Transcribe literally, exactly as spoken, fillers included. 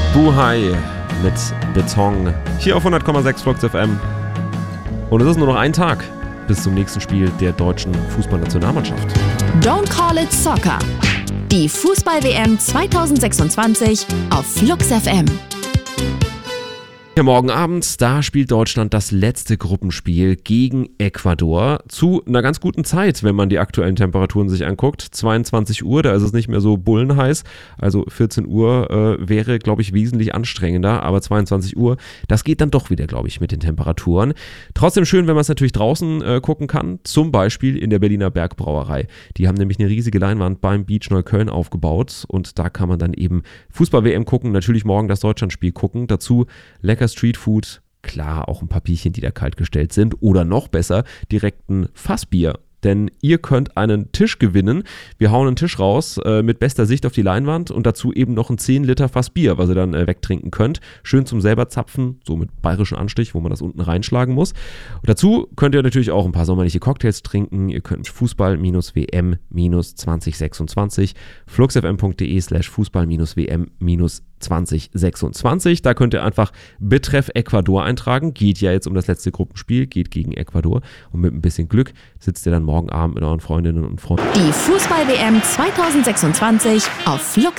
Buhai mit Beton hier auf hundert Komma sechs Flux F M. Und es ist nur noch ein Tag bis zum nächsten Spiel der deutschen Fußballnationalmannschaft. Don't call it soccer. Die Fußball-W M zwanzig sechsundzwanzig auf Flux F M. Ja, morgen Abend, da spielt Deutschland das letzte Gruppenspiel gegen Ecuador zu einer ganz guten Zeit, wenn man die aktuellen Temperaturen sich anguckt. zweiundzwanzig Uhr, da ist es nicht mehr so bullenheiß, also vierzehn Uhr äh, wäre, glaube ich, wesentlich anstrengender, aber zweiundzwanzig Uhr, das geht dann doch wieder, glaube ich, mit den Temperaturen. Trotzdem schön, wenn man es natürlich draußen äh, gucken kann, zum Beispiel in der Berliner Bergbrauerei. Die haben nämlich eine riesige Leinwand beim Beach Neukölln aufgebaut und da kann man dann eben Fußball-W M gucken, natürlich morgen das Deutschlandspiel gucken, dazu lecker Streetfood, klar auch ein paar Bierchen, die da kalt gestellt sind oder noch besser, direkt ein Fassbier. Denn ihr könnt einen Tisch gewinnen. Wir hauen einen Tisch raus äh, mit bester Sicht auf die Leinwand und dazu eben noch ein zehn Liter Fass Bier, was ihr dann äh, wegtrinken könnt. Schön zum selber zapfen, so mit bayerischem Anstich, wo man das unten reinschlagen muss. Und dazu könnt ihr natürlich auch ein paar sommerliche Cocktails trinken. Ihr könnt Fußball-W M zwanzig sechsundzwanzig fluxfm.de slash Fußball-W M zwanzig sechsundzwanzig. Da könnt ihr einfach Betreff Ecuador eintragen. Geht ja jetzt um das letzte Gruppenspiel, geht gegen Ecuador. Und mit ein bisschen Glück sitzt ihr dann morgen Abend mit euren Freundinnen und Freunden. Die Fußball-W M zwanzig sechsundzwanzig auf Flux